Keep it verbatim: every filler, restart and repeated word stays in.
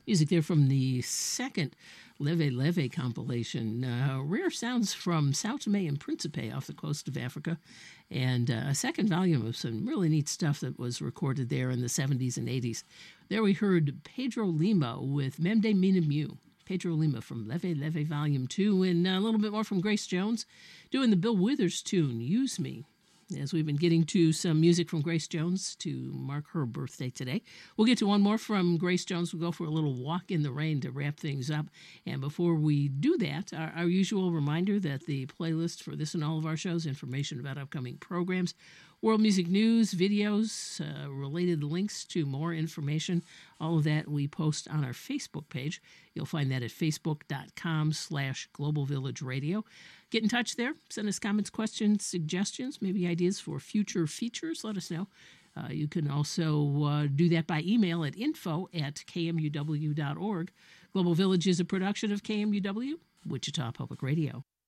Music there from the second Leve Leve compilation. Uh, rare sounds from Sao Tome and Principe off the coast of Africa. And uh, a second volume of some really neat stuff that was recorded there in the seventies and eighties. There we heard Pedro Lima with Memde Minamu. Pedro Lima from Leve Leve Volume two. And a little bit more from Grace Jones doing the Bill Withers tune, Use Me. As we've been getting to some music from Grace Jones to mark her birthday today. We'll get to one more from Grace Jones. We'll go for a little walk in the rain to wrap things up. And before we do that, our, our usual reminder that the playlist for this and all of our shows, information about upcoming programs, world music news, videos, uh, related links to more information, all of that we post on our Facebook page. You'll find that at facebook.com slash Global Village Radio. Get in touch there. Send us comments, questions, suggestions, maybe ideas for future features. Let us know. Uh, you can also uh, do that by email at info at k m u w dot org. Global Village is a production of K M U W, Wichita Public Radio.